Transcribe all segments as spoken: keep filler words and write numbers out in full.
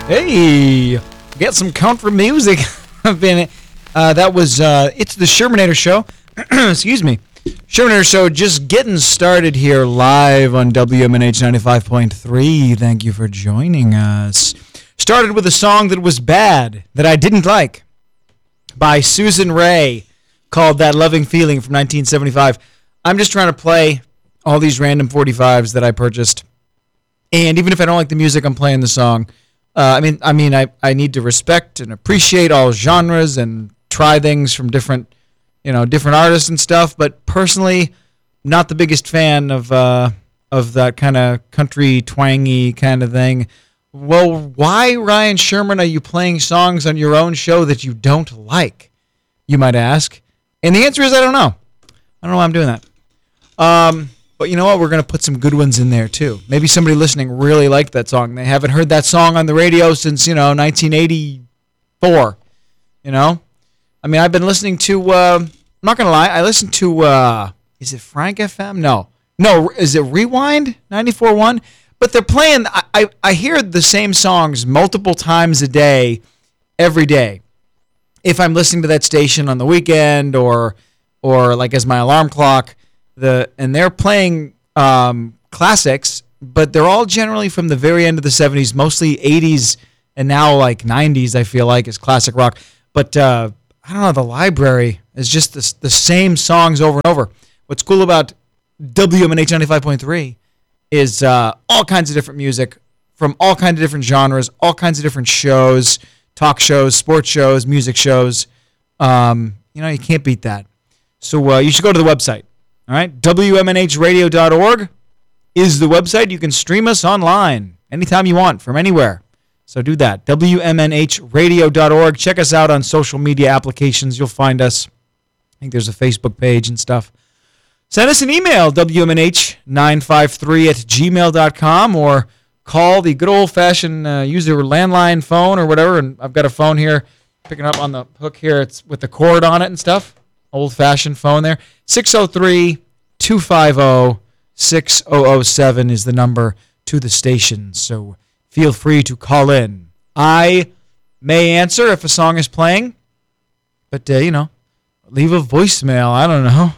Hey, get some country music. I've been, uh, that was, uh, it's the Shermanator Show. Excuse me. Shermanator Show just getting started here live on W M N H ninety-five point three. Thank you for joining us. Started with a song that was bad, that I didn't like, by Susan Rae, called That Loving Feeling from nineteen seventy-five. I'm just trying to play all these random forty-fives that I purchased. And even if I don't like the music, I'm playing the song. Uh, I mean, I mean, I, I need to respect and appreciate all genres and try things from different, you know, different artists and stuff. But personally, not the biggest fan of uh, of that kind of country twangy kind of thing. Well, why, Ryan Sherman, are you playing songs on your own show that you don't like? You might ask. And the answer is I don't know. I don't know why I'm doing that. Um. But you know what? We're going to put some good ones in there, too. Maybe somebody listening really liked that song. They haven't heard that song on the radio since, you know, nineteen eighty-four. You know? I mean, I've been listening to, uh, I'm not going to lie, I listened to, uh, is it Frank F M? No. No, is it Rewind ninety-four point one? But they're playing, I, I, I hear the same songs multiple times a day, every day. If I'm listening to that station on the weekend or, or like as my alarm clock. The and they're playing um, classics, but they're all generally from the very end of the seventies, mostly eighties and now like nineties, I feel like, is classic rock. But uh, I don't know, the library is just the, the same songs over and over. What's cool about W M N H ninety-five point three is uh, all kinds of different music from all kinds of different genres, all kinds of different shows, talk shows, sports shows, music shows. Um, you know, you can't beat that. So uh, you should go to the website. All right, W M N H radio dot org is the website. You can stream us online anytime you want from anywhere. So do that, W M N H radio dot org. Check us out on social media applications. You'll find us. I think there's a Facebook page and stuff. Send us an email, W M N H nine five three at gmail dot com, or call the good old-fashioned, uh, use your landline phone or whatever. And I've got a phone here, picking up on the hook here. It's with the cord on it and stuff. Old-fashioned phone there. six oh three, two five oh, six oh oh seven is the number to the station. So feel free to call in. I may answer if a song is playing. But, uh, you know, leave a voicemail. I don't know.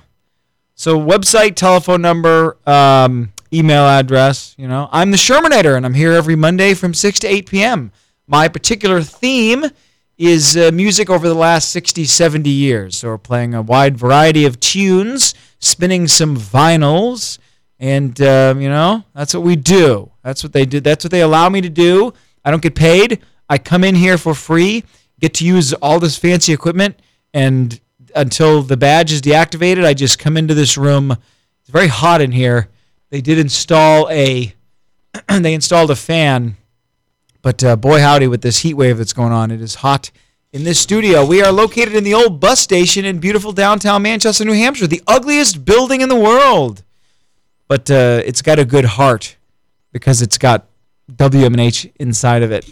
So website, telephone number, um, email address. You know, I'm the Shermanator, and I'm here every Monday from six to eight p.m. My particular theme is uh, music over the last sixty, seventy years. So we're playing a wide variety of tunes, spinning some vinyls, and, um, you know, that's what we do. That's what they do. That's what they allow me to do. I don't get paid. I come in here for free, get to use all this fancy equipment, and until the badge is deactivated, I just come into this room. It's very hot in here. They did install a, they installed a fan. But uh, boy howdy, with this heat wave that's going on, it is hot in this studio. We are located in the old bus station in beautiful downtown Manchester, New Hampshire, the ugliest building in the world. But uh, it's got a good heart because it's got W M N H inside of it.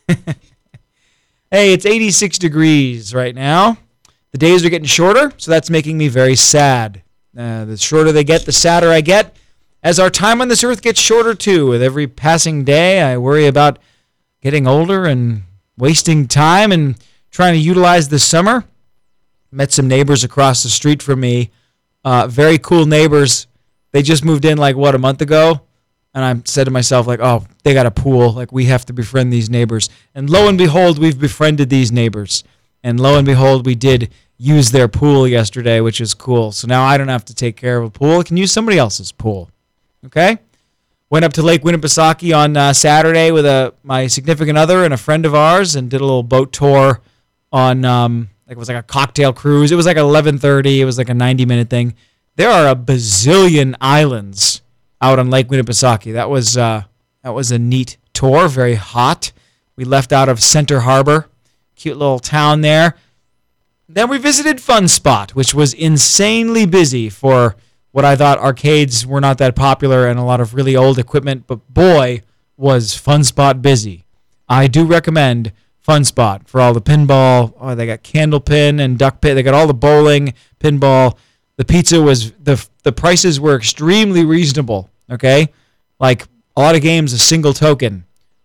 Hey, it's eighty-six degrees right now. The days are getting shorter, so that's making me very sad. Uh, the shorter they get, the sadder I get. As our time on this earth gets shorter, too. With every passing day, I worry about getting older and wasting time and trying to utilize the summer. Met some neighbors across the street from me. Uh, very cool neighbors. They just moved in like, what, a month ago? And I said to myself, like, oh, they got a pool. Like, we have to befriend these neighbors. And lo and behold, we've befriended these neighbors. And lo and behold, we did use their pool yesterday, which is cool. So now I don't have to take care of a pool. I can use somebody else's pool. Okay? Went up to Lake Winnipesaukee on uh, Saturday with a my significant other and a friend of ours and did a little boat tour on, um, like it was like a cocktail cruise. It was like eleven thirty. It was like a ninety-minute thing. There are a bazillion islands out on Lake Winnipesaukee. That was, uh, that was a neat tour, very hot. We left out of Center Harbor, cute little town there. Then we visited Fun Spot, which was insanely busy for what I thought arcades were not that popular and a lot of really old equipment, but boy, was Fun Spot busy. I do recommend Fun Spot for all the pinball. Oh, they got Candlepin and Duck Pit. They got all the bowling, pinball. The pizza was, the the prices were extremely reasonable, okay? Like a lot of games, a single token.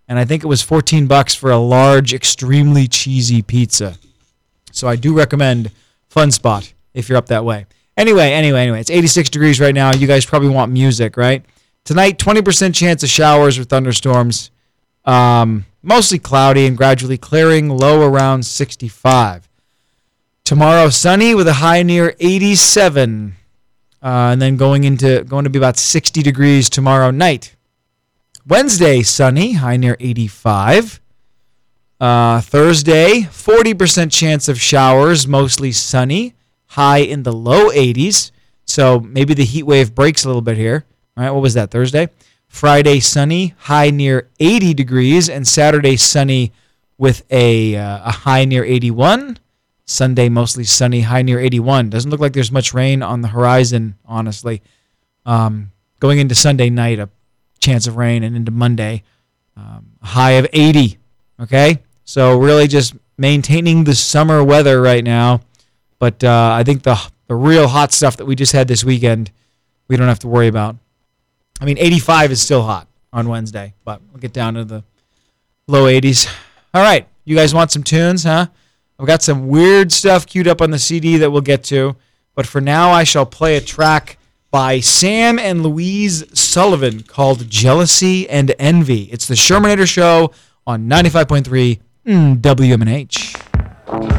and I think it was fourteen bucks for a large, extremely cheesy pizza. So I do recommend Fun Spot if you're up that way. Anyway, anyway, anyway, it's eighty-six degrees right now. You guys probably want music, right? Tonight, twenty percent chance of showers or thunderstorms. Um, mostly cloudy and gradually clearing, low around sixty-five. Tomorrow, sunny with a high near eighty-seven. Uh, and then going into going to be about sixty degrees tomorrow night. Wednesday, sunny, high near eighty-five. Uh, Thursday, forty percent chance of showers, mostly sunny, high in the low eighties. So maybe the heat wave breaks a little bit here. All right, what was that, Thursday? Friday, sunny, high near eighty degrees, and Saturday, sunny with a, uh, a high near eighty-one. Sunday, mostly sunny, high near eighty-one. Doesn't look like there's much rain on the horizon, honestly. Um, going into Sunday night, a chance of rain, and into Monday, um, a high of eighty. Okay? So really just maintaining the summer weather right now. But uh, I think the the real hot stuff that we just had this weekend, we don't have to worry about. I mean, eighty-five is still hot on Wednesday, but we'll get down to the low eighties. All right. You guys want some tunes, huh? I've got some weird stuff queued up on the C D that we'll get to. But for now, I shall play a track by Sam and Louise Sullivan called Jealousy and Envy. It's the Shermanator Show on ninety-five point three W M N H.